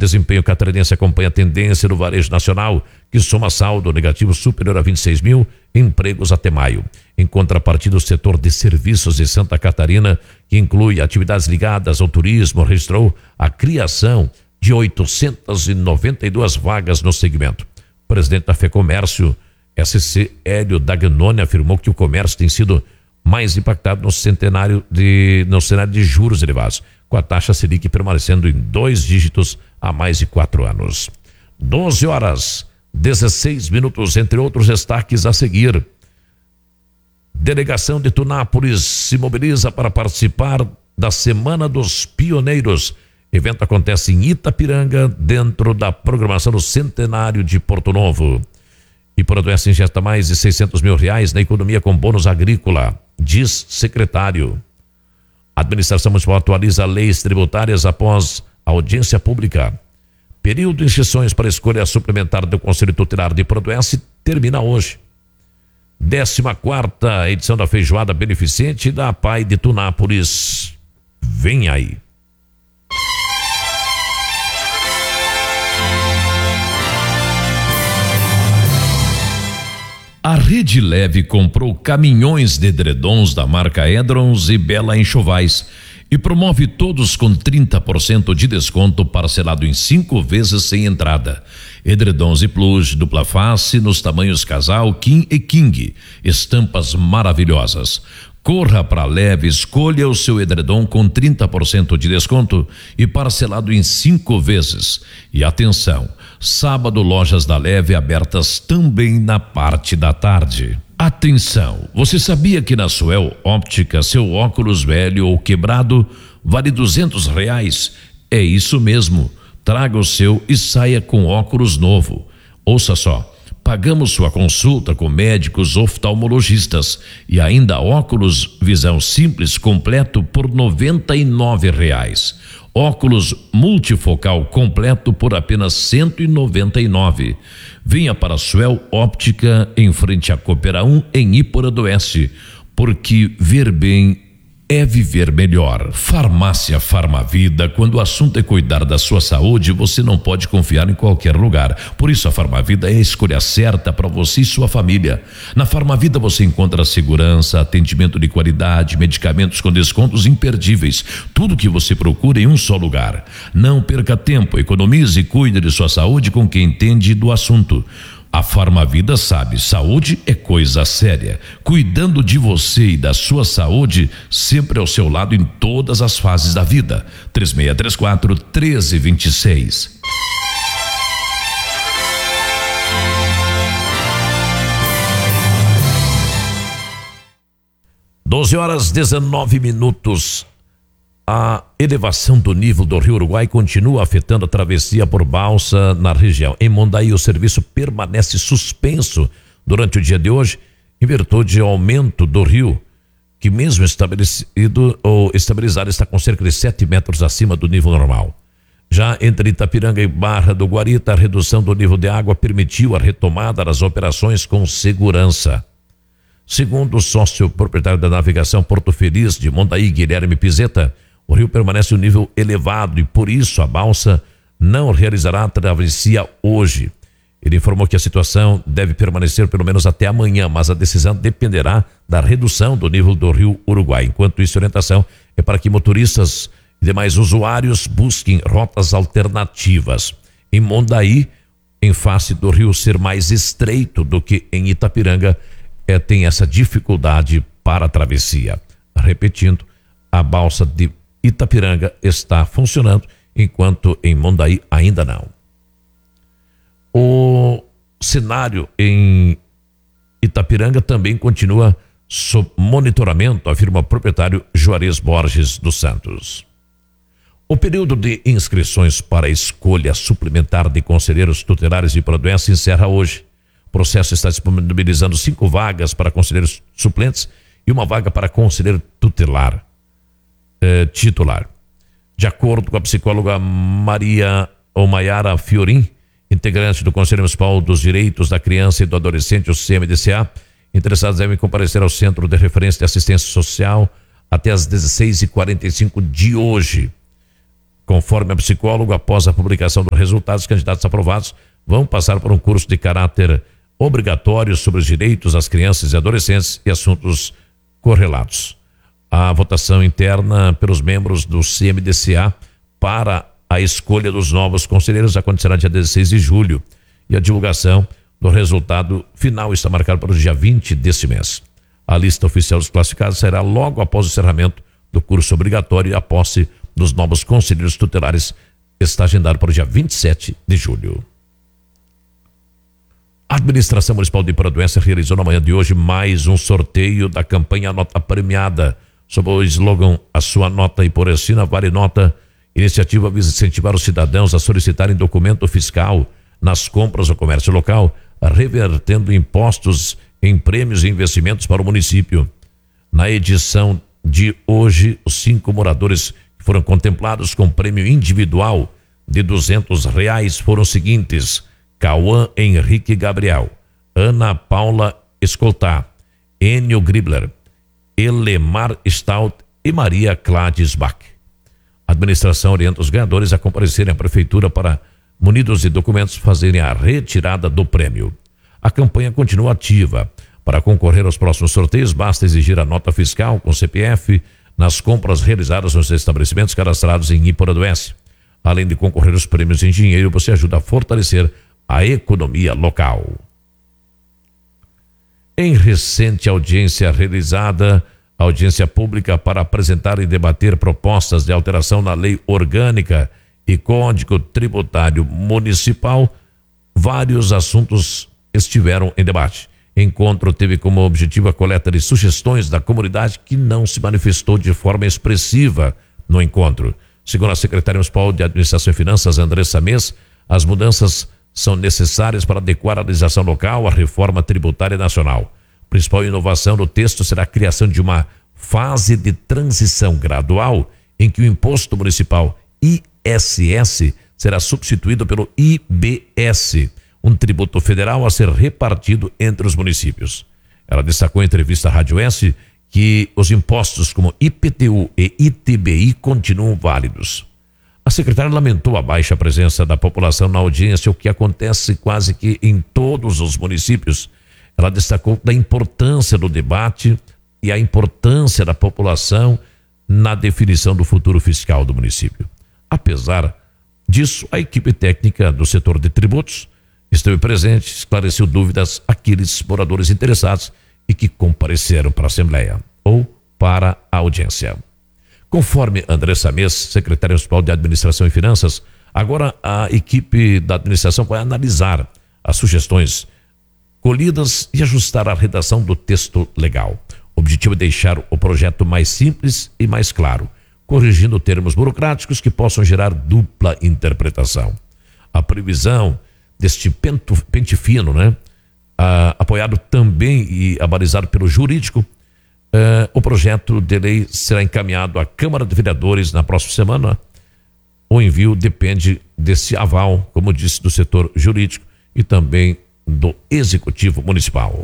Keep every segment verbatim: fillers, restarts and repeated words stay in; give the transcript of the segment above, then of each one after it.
desempenho catarinense acompanha a tendência do varejo nacional, que soma saldo negativo superior a vinte e seis mil empregos até maio. Em contrapartida, o setor de serviços de Santa Catarina, que inclui atividades ligadas ao turismo, registrou a criação de oitocentas e noventa e duas vagas no segmento. O presidente da FEComércio, S C Hélio Dagnoni, afirmou que o comércio tem sido mais impactado no centenário de, no cenário de juros elevados, com a taxa Selic permanecendo em dois dígitos há mais de quatro anos. doze horas, dezesseis minutos, entre outros destaques a seguir. Delegação de Tunápolis se mobiliza para participar da Semana dos Pioneiros. Evento acontece em Itapiranga, dentro da programação do Centenário de Porto Novo. E Prodoeste ingesta mais de seiscentos mil reais na economia com bônus agrícola, diz secretário. A administração municipal atualiza leis tributárias após audiência pública. Período de inscrições para escolha suplementar do Conselho Tutelar de Prodoeste termina hoje. décima quarta edição da feijoada beneficente da A P A I de Tunápolis. Vem aí. A Rede Leve comprou caminhões de edredons da marca Edrons e Bela Enxovais e promove todos com trinta por cento de desconto parcelado em cinco vezes sem entrada. Edredons e plush dupla face nos tamanhos casal, king e king, estampas maravilhosas. Corra para Leve, escolha o seu edredom com trinta por cento de desconto e parcelado em cinco vezes. E atenção, sábado lojas da Leve abertas também na parte da tarde. Atenção, você sabia que na Suel Óptica seu óculos velho ou quebrado vale duzentos reais? É isso mesmo, traga o seu e saia com óculos novo. Ouça só. Pagamos sua consulta com médicos oftalmologistas e ainda óculos visão simples completo por noventa e nove reais. Óculos multifocal completo por apenas cento e noventa e nove. Venha para a Suel Óptica em frente à Coopera um em Iporã do Oeste, porque ver bem é viver melhor. Farmácia Farmavida, quando o assunto é cuidar da sua saúde, você não pode confiar em qualquer lugar. Por isso a Farmavida é a escolha certa para você e sua família. Na Farmavida você encontra segurança, atendimento de qualidade, medicamentos com descontos imperdíveis. Tudo que você procura em um só lugar. Não perca tempo, economize e cuide de sua saúde com quem entende do assunto. A Farmavida sabe, saúde é coisa séria. Cuidando de você e da sua saúde, sempre ao seu lado em todas as fases da vida. três seis três quatro, um três dois seis. doze horas, dezenove minutos. A elevação do nível do Rio Uruguai continua afetando a travessia por balsa na região. Em Mondaí, o serviço permanece suspenso durante o dia de hoje, em virtude do aumento do rio, que mesmo estabelecido ou estabilizado está com cerca de sete metros acima do nível normal. Já entre Itapiranga e Barra do Guarita, a redução do nível de água permitiu a retomada das operações com segurança. Segundo o sócio proprietário da navegação Porto Feliz de Mondaí, Guilherme Pizeta, o rio permanece em um nível elevado e por isso a balsa não realizará a travessia hoje. Ele informou que a situação deve permanecer pelo menos até amanhã, mas a decisão dependerá da redução do nível do rio Uruguai. Enquanto isso, a orientação é para que motoristas e demais usuários busquem rotas alternativas. Em Mondaí, em face do rio ser mais estreito do que em Itapiranga, é, tem essa dificuldade para a travessia. Repetindo, a balsa de Itapiranga está funcionando, enquanto em Mondaí ainda não. O cenário em Itapiranga também continua sob monitoramento, afirma o proprietário Juarez Borges dos Santos. O período de inscrições para a escolha suplementar de conselheiros tutelares de Prodoeste encerra hoje. O processo está disponibilizando cinco vagas para conselheiros suplentes e uma vaga para conselheiro tutelar. Eh, titular. De acordo com a psicóloga Maria ou Maiara Fiorim, integrante do Conselho Municipal dos Direitos da Criança e do Adolescente, o C M D C A, interessados devem comparecer ao Centro de Referência de Assistência Social até às dezesseis e quarenta e cinco de hoje. Conforme a psicóloga, após a publicação dos resultados, os candidatos aprovados vão passar por um curso de caráter obrigatório sobre os direitos das crianças e adolescentes e assuntos correlatos. A votação interna pelos membros do C M D C A para a escolha dos novos conselheiros acontecerá dia dezesseis de julho e a divulgação do resultado final está marcada para o dia vinte deste mês. A lista oficial dos classificados será logo após o encerramento do curso obrigatório e a posse dos novos conselheiros tutelares está agendado para o dia vinte e sete de julho. A Administração Municipal de Iporanduense realizou na manhã de hoje mais um sorteio da campanha Nota Premiada, sob o slogan A Sua Nota Iporecina Vale Nota. Iniciativa visa incentivar os cidadãos a solicitarem documento fiscal nas compras do comércio local, revertendo impostos em prêmios e investimentos para o município. Na edição de hoje, os cinco moradores que foram contemplados com prêmio individual de duzentos reais foram os seguintes: Cauã Henrique Gabriel, Ana Paula Escoltar, Enio Gribler, Elemar Stout e Maria Cláudia Bach. A administração orienta os ganhadores a comparecerem à prefeitura para, munidos de documentos, fazerem a retirada do prêmio. A campanha continua ativa. Para concorrer aos próximos sorteios, basta exigir a nota fiscal com C P F nas compras realizadas nos estabelecimentos cadastrados em Iporanduense. Além de concorrer aos prêmios em dinheiro, você ajuda a fortalecer a economia local. Em recente audiência realizada, audiência pública para apresentar e debater propostas de alteração na Lei Orgânica e Código Tributário Municipal, vários assuntos estiveram em debate. Encontro teve como objetivo a coleta de sugestões da comunidade que não se manifestou de forma expressiva no encontro. Segundo a secretária municipal de Administração e Finanças, Andressa Mês, as mudanças são necessárias para adequar a legislação local à reforma tributária nacional. A principal inovação do texto será a criação de uma fase de transição gradual em que o imposto municipal I S S será substituído pelo I B S, um tributo federal a ser repartido entre os municípios. Ela destacou em entrevista à Rádio S que os impostos como I P T U e I T B I continuam válidos. A secretária lamentou a baixa presença da população na audiência, o que acontece quase que em todos os municípios. Ela destacou da importância do debate e a importância da população na definição do futuro fiscal do município. Apesar disso, a equipe técnica do setor de tributos esteve presente, esclareceu dúvidas àqueles moradores interessados e que compareceram para a Assembleia ou para a audiência. Conforme Andressa Mês, secretária municipal de Administração e Finanças, agora a equipe da administração vai analisar as sugestões colhidas e ajustar a redação do texto legal. O objetivo é deixar o projeto mais simples e mais claro, corrigindo termos burocráticos que possam gerar dupla interpretação. A previsão deste pento, pente fino, né? Ah, apoiado também e abalizado pelo jurídico, ah, o projeto de lei será encaminhado à Câmara de Vereadores na próxima semana. O envio depende desse aval, como disse, do setor jurídico e também do Executivo Municipal.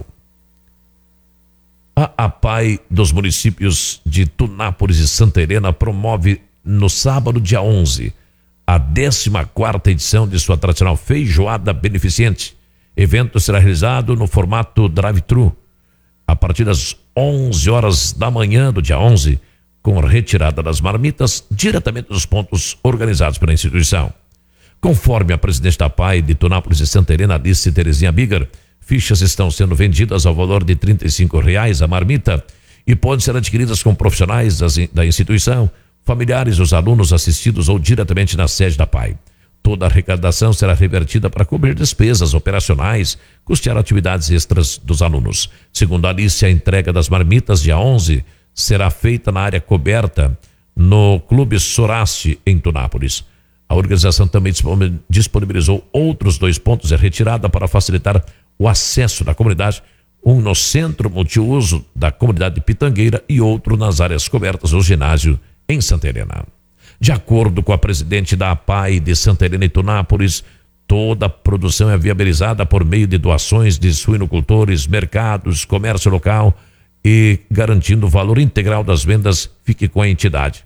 A APAI dos municípios de Tunápolis e Santa Helena promove no sábado, dia onze, a décima quarta edição de sua tradicional feijoada beneficente. Evento será realizado no formato drive-thru a partir das onze horas da manhã do dia onze, com retirada das marmitas diretamente dos pontos organizados pela instituição. Conforme a presidente da APAI de Tunápolis e Santa Helena, Alice Terezinha Bigar, fichas estão sendo vendidas ao valor de trinta e cinco reais a marmita e podem ser adquiridas com profissionais das, da instituição, familiares dos alunos assistidos ou diretamente na sede da APAI. Toda a arrecadação será revertida para cobrir despesas operacionais, custear atividades extras dos alunos. Segundo a Alice, a entrega das marmitas dia onze será feita na área coberta no Clube Sorace, em Tunápolis. A organização também disponibilizou outros dois pontos de retirada para facilitar o acesso da comunidade, um no centro multiuso da comunidade de Pitangueira e outro nas áreas cobertas do ginásio em Santa Helena. De acordo com a presidente da APAI de Santa Helena e Tunápolis, toda a produção é viabilizada por meio de doações de suinocultores, mercados, comércio local e garantindo o valor integral das vendas fique com a entidade.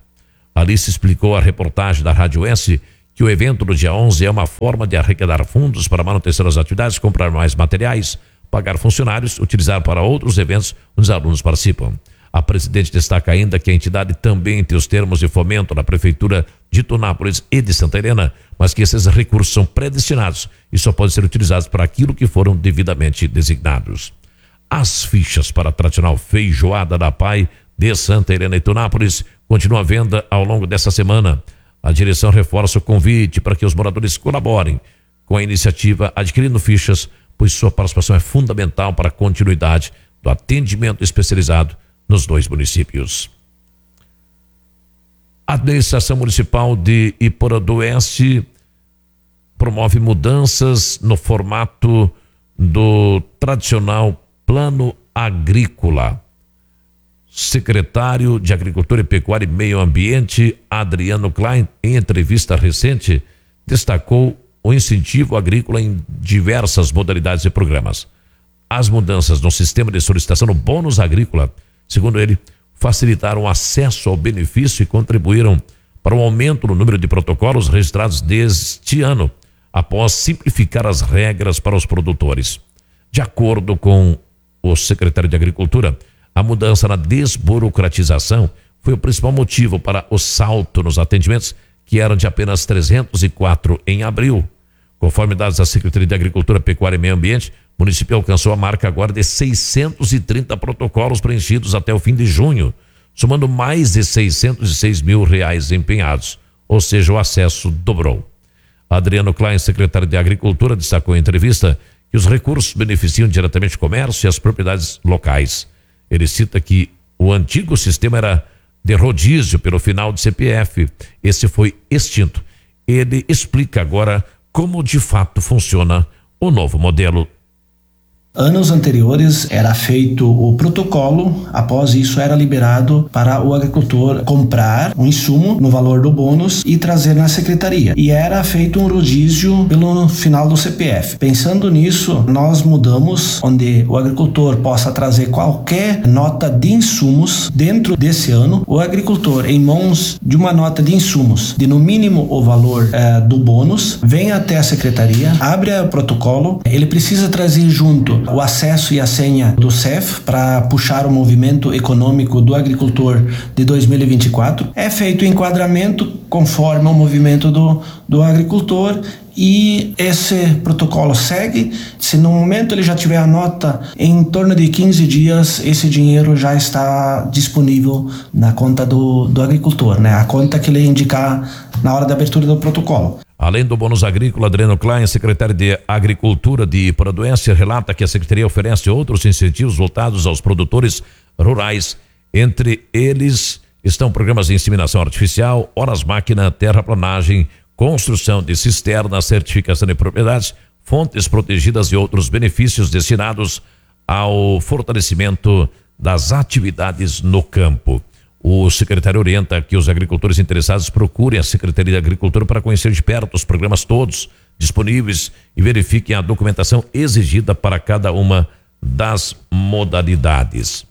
Alice explicou à reportagem da Rádio S que o evento do dia onze é uma forma de arrecadar fundos para manutenção das atividades, comprar mais materiais, pagar funcionários, utilizar para outros eventos onde os alunos participam. A presidente destaca ainda que a entidade também tem os termos de fomento da Prefeitura de Tunápolis e de Santa Helena, mas que esses recursos são predestinados e só podem ser utilizados para aquilo que foram devidamente designados. As fichas para a tradicional feijoada da Pai de Santa Helena e Tunápolis continuam à venda ao longo dessa semana. A direção reforça o convite para que os moradores colaborem com a iniciativa adquirindo fichas, pois sua participação é fundamental para a continuidade do atendimento especializado nos dois municípios. A administração municipal de Iporã do Oeste promove mudanças no formato do tradicional plano agrícola. Secretário de Agricultura e Pecuária e Meio Ambiente, Adriano Klein, em entrevista recente, destacou o incentivo agrícola em diversas modalidades e programas. As mudanças no sistema de solicitação do bônus agrícola, segundo ele, facilitaram o acesso ao benefício e contribuíram para o aumento no número de protocolos registrados deste ano, após simplificar as regras para os produtores. De acordo com o secretário de Agricultura, a mudança na desburocratização foi o principal motivo para o salto nos atendimentos, que eram de apenas trezentos e quatro em abril. Conforme dados da Secretaria de Agricultura, Pecuária e Meio Ambiente, o município alcançou a marca agora de seiscentos e trinta protocolos preenchidos até o fim de junho, somando mais de seiscentos e seis mil reais empenhados, ou seja, o acesso dobrou. Adriano Klein, secretário de Agricultura, destacou em entrevista que os recursos beneficiam diretamente o comércio e as propriedades locais. Ele cita que o antigo sistema era de rodízio pelo final de C P F. Esse foi extinto. Ele explica agora como de fato funciona o novo modelo. Anos anteriores era feito o protocolo, após isso era liberado para o agricultor comprar um insumo no valor do bônus e trazer na secretaria. E era feito um rodízio pelo final do C P F. Pensando nisso, nós mudamos onde o agricultor possa trazer qualquer nota de insumos dentro desse ano. O agricultor, em mãos de uma nota de insumos de no mínimo o valor eh, do bônus, vem até a secretaria, abre o protocolo, ele precisa trazer junto o acesso e a senha do C E F para puxar o movimento econômico do agricultor de dois mil e vinte e quatro. É feito o enquadramento conforme o movimento do, do agricultor e esse protocolo segue. Se no momento ele já tiver a nota, em torno de quinze dias, esse dinheiro já está disponível na conta do, do agricultor, né? A conta que ele indicar na hora da abertura do protocolo. Além do bônus agrícola, Adriano Klein, secretário de Agricultura de Iporã do Oeste, relata que a Secretaria oferece outros incentivos voltados aos produtores rurais. Entre eles estão programas de inseminação artificial, horas máquina, terraplanagem, construção de cisternas, certificação de propriedades, fontes protegidas e outros benefícios destinados ao fortalecimento das atividades no campo. O secretário orienta que os agricultores interessados procurem a Secretaria de Agricultura para conhecer de perto os programas todos disponíveis e verifiquem a documentação exigida para cada uma das modalidades.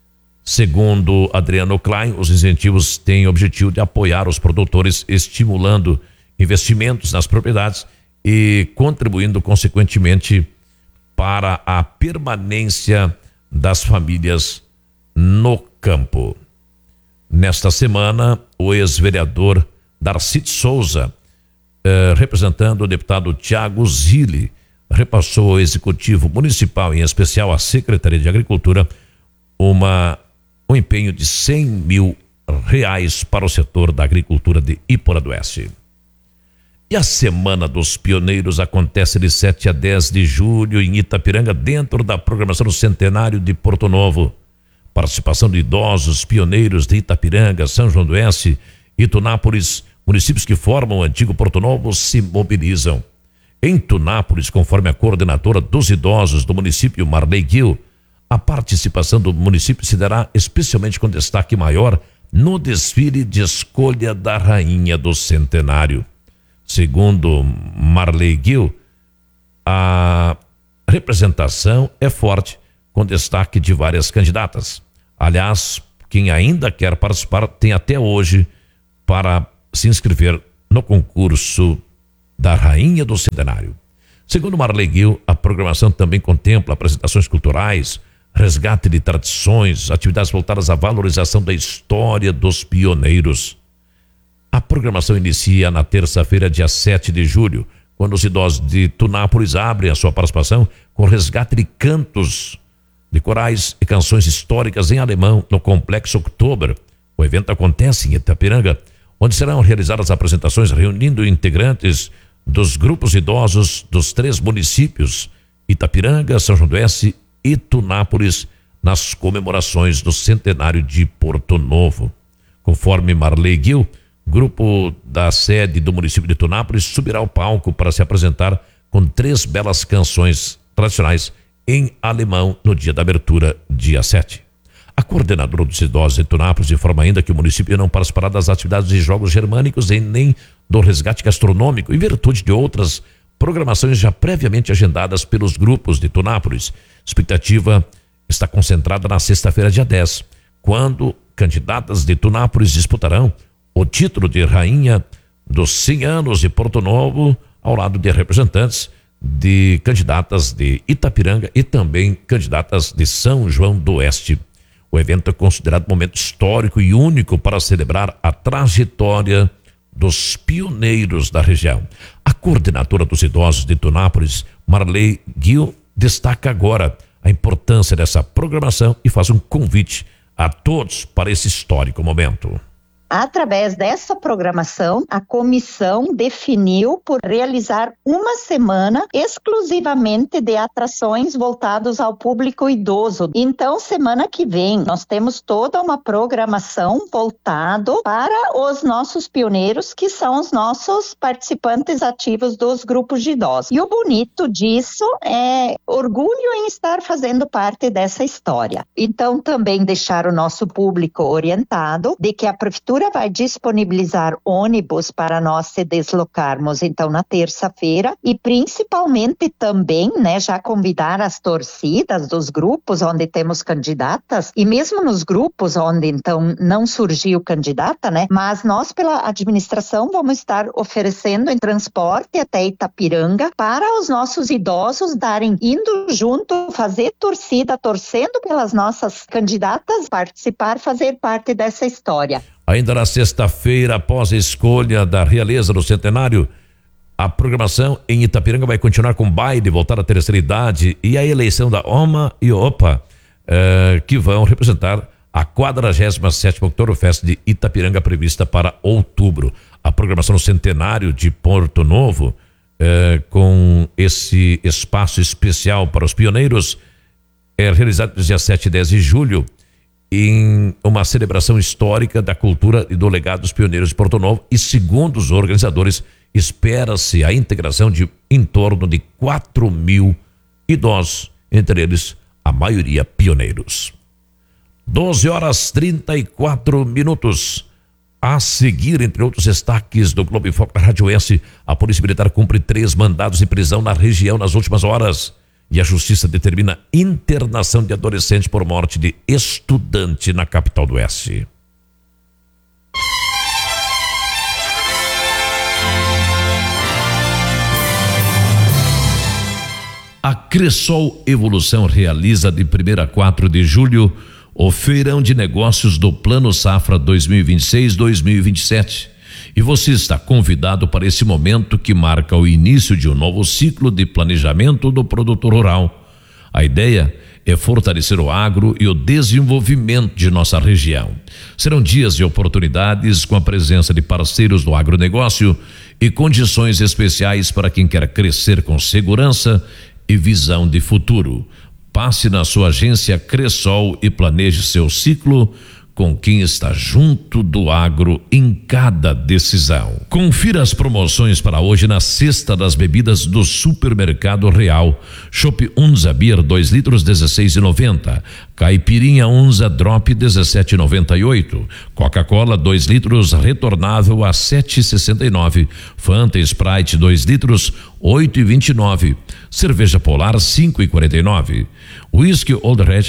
Segundo Adriano Klein, os incentivos têm o objetivo de apoiar os produtores, estimulando investimentos nas propriedades e contribuindo consequentemente para a permanência das famílias no campo. Nesta semana, o ex-vereador Darcy de Souza, eh, representando o deputado Tiago Zilli, repassou ao Executivo Municipal, em especial à Secretaria de Agricultura, uma, um empenho de cem mil reais para o setor da agricultura de Iporã do Oeste. E a Semana dos Pioneiros acontece de sete a dez de julho em Itapiranga, dentro da programação do Centenário de Porto Novo. Participação de idosos, pioneiros de Itapiranga, São João do Oeste e Tunápolis, municípios que formam o antigo Porto Novo, se mobilizam. Em Tunápolis, conforme a coordenadora dos idosos do município, Marley Gil, a participação do município se dará especialmente com destaque maior no desfile de escolha da Rainha do Centenário. Segundo Marley Gil, a representação é forte, com destaque de várias candidatas. Aliás, quem ainda quer participar tem até hoje para se inscrever no concurso da Rainha do Centenário. Segundo Marley Gil, a programação também contempla apresentações culturais, resgate de tradições, atividades voltadas à valorização da história dos pioneiros. A programação inicia na terça-feira, dia sete de julho, quando os idosos de Tunápolis abrem a sua participação com resgate de cantos de corais e canções históricas em alemão no Complexo Oktober. O evento acontece em Itapiranga, onde serão realizadas apresentações reunindo integrantes dos grupos idosos dos três municípios, Itapiranga, São João do Oeste e Tunápolis, nas comemorações do centenário de Porto Novo. Conforme Marley Gil, grupo da sede do município de Tunápolis subirá ao palco para se apresentar com três belas canções tradicionais em alemão no dia da abertura, dia sete. A coordenadora dos idosos de Tunápolis informa ainda que o município não participará das atividades de jogos germânicos e nem do resgate gastronômico, em virtude de outras programações já previamente agendadas pelos grupos de Tunápolis. A expectativa está concentrada na sexta-feira, dia dez, quando candidatas de Tunápolis disputarão o título de Rainha dos cem anos de Porto Novo, ao lado de representantes de candidatas de Itapiranga e também candidatas de São João do Oeste. O evento é considerado um momento histórico e único para celebrar a trajetória dos pioneiros da região. A coordenadora dos idosos de Tunápolis, Marley Gil, destaca agora a importância dessa programação e faz um convite a todos para esse histórico momento. Através dessa programação, a comissão definiu por realizar uma semana exclusivamente de atrações voltadas ao público idoso. Então, semana que vem, nós temos toda uma programação voltada para os nossos pioneiros, que são os nossos participantes ativos dos grupos de idosos. E o bonito disso é orgulho em estar fazendo parte dessa história. Então, também deixar o nosso público orientado de que a prefeitura vai disponibilizar ônibus para nós se deslocarmos, então, na terça-feira, e principalmente também, né, já convidar as torcidas dos grupos onde temos candidatas, e mesmo nos grupos onde, então, não surgiu candidata, né, mas nós, pela administração, vamos estar oferecendo em transporte até Itapiranga para os nossos idosos darem, indo junto, fazer torcida, torcendo pelas nossas candidatas, participar, fazer parte dessa história. Ainda na sexta-feira, após a escolha da realeza do centenário, a programação em Itapiranga vai continuar com baile voltado à terceira idade e a eleição da OMA e OPA, eh, que vão representar a quadragésima sétima Oktoberfest de Itapiranga, prevista para outubro. A programação no centenário de Porto Novo, eh, com esse espaço especial para os pioneiros, é realizado nos dias sete e dez de julho, em uma celebração histórica da cultura e do legado dos pioneiros de Porto Novo, e segundo os organizadores, espera-se a integração de em torno de quatro mil idosos, entre eles a maioria pioneiros. doze horas trinta e quatro minutos. A seguir, entre outros destaques do Globo em Foco da Rádio Oeste, a Polícia Militar cumpre três mandados de prisão na região nas últimas horas. E a Justiça determina internação de adolescente por morte de estudante na capital do Oeste. A Cressol Evolução realiza de primeiro a quatro de julho o Feirão de Negócios do Plano Safra dois mil e vinte e seis a dois mil e vinte e sete. E você está convidado para esse momento que marca o início de um novo ciclo de planejamento do produtor rural. A ideia é fortalecer o agro e o desenvolvimento de nossa região. Serão dias de oportunidades com a presença de parceiros do agronegócio e condições especiais para quem quer crescer com segurança e visão de futuro. Passe na sua agência Cressol e planeje seu ciclo com quem está junto do agro em cada decisão. Confira as promoções para hoje na cesta das bebidas do Supermercado Real. Chopp Unza Beer dois litros dezesseis e noventa, Caipirinha Unza Drop dezessete e noventa e oito, Coca-Cola dois litros retornável a sete e sessenta e nove, Fanta Sprite dois litros oito e vinte e nove, Cerveja Polar cinco e quarenta e nove, Whisky Old Red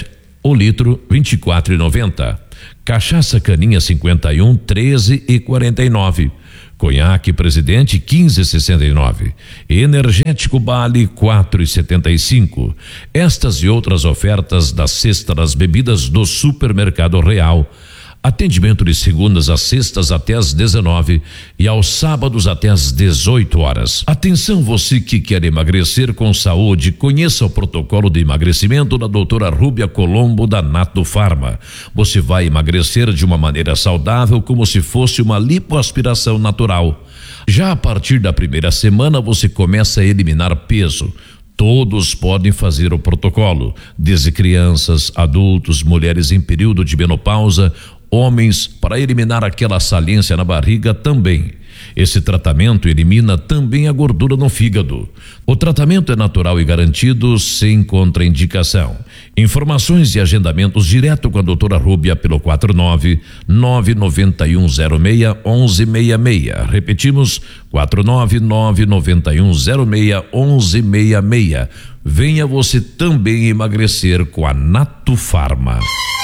O litro vinte e quatro e noventa. Cachaça Caninha cinquenta e um, treze e quarenta e nove. Conhaque Presidente quinze e sessenta e nove. Energético Bale quatro e setenta e cinco. Estas e outras ofertas da cesta das bebidas do Supermercado Real. Atendimento de segundas a sextas até às dezenove e aos sábados até às dezoito horas. Atenção, você que quer emagrecer com saúde, conheça o protocolo de emagrecimento da doutora Rúbia Colombo da Nato Farma. Você vai emagrecer de uma maneira saudável, como se fosse uma lipoaspiração natural. Já a partir da primeira semana você começa a eliminar peso. Todos podem fazer o protocolo, desde crianças, adultos, mulheres em período de menopausa, homens, para eliminar aquela saliência na barriga também. Esse tratamento elimina também a gordura no fígado. O tratamento é natural e garantido, sem contraindicação. Informações e agendamentos direto com a doutora Rúbia pelo quatro nove nove nove um zero seis um um seis seis. Repetimos, quatro nove nove nove um zero seis um um seis seis. Venha você também emagrecer com a Nato Farma.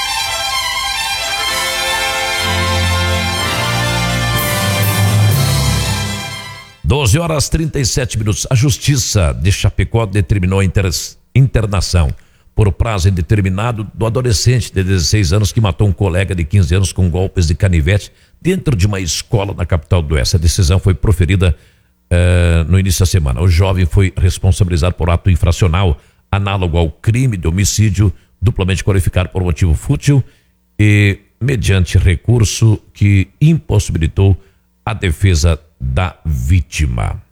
doze horas e trinta e sete minutos. A Justiça de Chapecó determinou a inter... internação por prazo indeterminado do adolescente de dezesseis anos que matou um colega de quinze anos com golpes de canivete dentro de uma escola na capital do Oeste. A decisão foi proferida uh, no início da semana. O jovem foi responsabilizado por ato infracional análogo ao crime de homicídio duplamente qualificado por motivo fútil e mediante recurso que impossibilitou a defesa da vítima.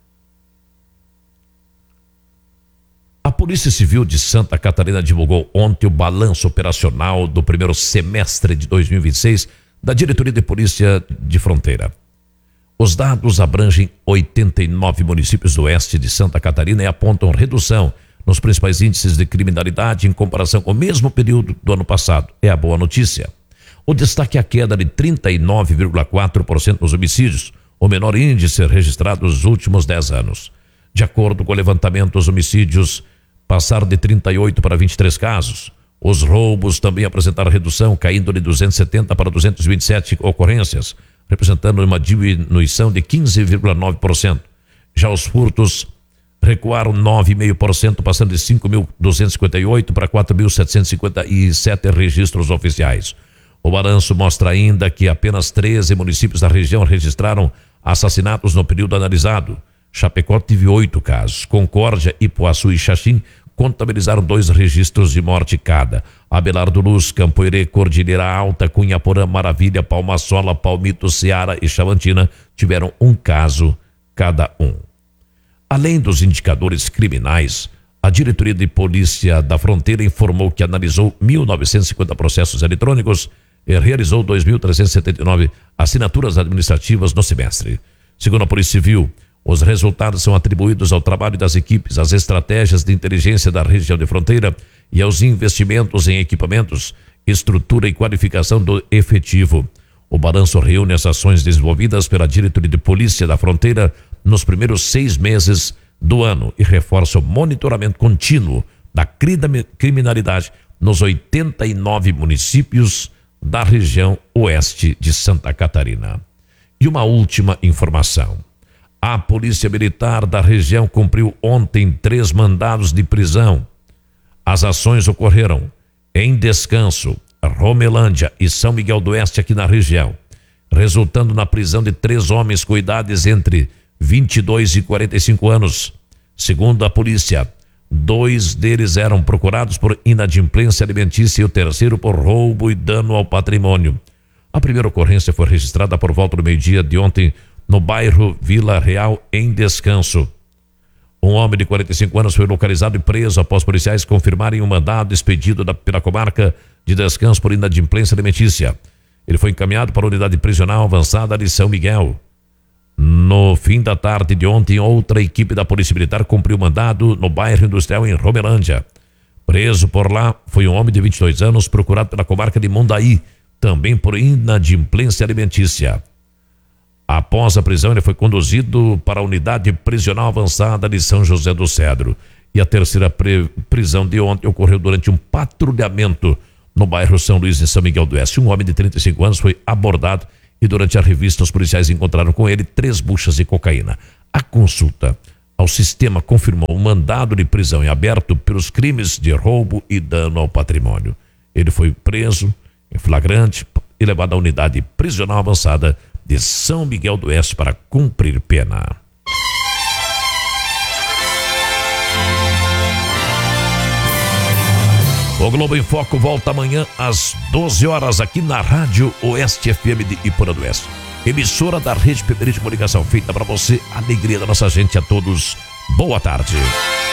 A Polícia Civil de Santa Catarina divulgou ontem o balanço operacional do primeiro semestre de dois mil e vinte e seis da Diretoria de Polícia de Fronteira. Os dados abrangem oitenta e nove municípios do oeste de Santa Catarina e apontam redução nos principais índices de criminalidade em comparação com o mesmo período do ano passado. É a boa notícia. O destaque é a queda de trinta e nove vírgula quatro por cento nos homicídios, o menor índice registrado nos últimos dez anos. De acordo com o levantamento, os homicídios passaram de trinta e oito para vinte e três casos. Os roubos também apresentaram redução, caindo de duzentos e setenta para duzentos e vinte e sete ocorrências, representando uma diminuição de quinze vírgula nove por cento. Já os furtos recuaram nove vírgula cinco por cento, passando de cinco mil duzentos e cinquenta e oito para quatro mil setecentos e cinquenta e sete registros oficiais. O balanço mostra ainda que apenas treze municípios da região registraram assassinatos no período analisado. Chapecó teve oito casos. Concórdia, Ipuaçu e Xaxim contabilizaram dois registros de morte cada. Abelardo Luz, Campoerê, Cordilheira Alta, Cunhaporã, Maravilha, Palmasola, Palmito, Ceará e Chavantina tiveram um caso cada um. Além dos indicadores criminais, a Diretoria de Polícia da Fronteira informou que analisou mil novecentos e cinquenta processos eletrônicos e realizou dois mil trezentos e setenta e nove assinaturas administrativas no semestre. Segundo a Polícia Civil, os resultados são atribuídos ao trabalho das equipes, às estratégias de inteligência da região de fronteira e aos investimentos em equipamentos, estrutura e qualificação do efetivo. O balanço reúne as ações desenvolvidas pela Diretoria de Polícia da Fronteira nos primeiros seis meses do ano e reforça o monitoramento contínuo da criminalidade nos oitenta e nove municípios da região oeste de Santa Catarina. E uma última informação. A Polícia Militar da região cumpriu ontem três mandados de prisão. As ações ocorreram em Descanso, Romelândia e São Miguel do Oeste aqui na região, resultando na prisão de três homens com idades entre vinte e dois e quarenta e cinco anos. Segundo a polícia, dois deles eram procurados por inadimplência alimentícia e o terceiro por roubo e dano ao patrimônio. A primeira ocorrência foi registrada por volta do meio-dia de ontem no bairro Vila Real, em Descanso. Um homem de quarenta e cinco anos foi localizado e preso após policiais confirmarem um mandado expedido da, pela comarca de Descanso por inadimplência alimentícia. Ele foi encaminhado para a unidade prisional avançada de São Miguel. No fim da tarde de ontem, outra equipe da Polícia Militar cumpriu mandado no bairro Industrial, em Romelândia. Preso por lá foi um homem de vinte e dois anos, procurado pela comarca de Mondaí, também por inadimplência alimentícia. Após a prisão, ele foi conduzido para a unidade prisional avançada de São José do Cedro. E a terceira prisão de ontem ocorreu durante um patrulhamento no bairro São Luís, em São Miguel do Oeste. Um homem de trinta e cinco anos foi abordado e durante a revista os policiais encontraram com ele três buchas de cocaína. A consulta ao sistema confirmou um mandado de prisão em aberto pelos crimes de roubo e dano ao patrimônio. Ele foi preso em flagrante e levado à unidade prisional avançada de São Miguel do Oeste para cumprir pena. O Globo em Foco volta amanhã às doze horas aqui na Rádio Oeste F M de Iporã do Oeste. Emissora da Rede Pioneira de Comunicação, feita para você, alegria da nossa gente. A todos, boa tarde.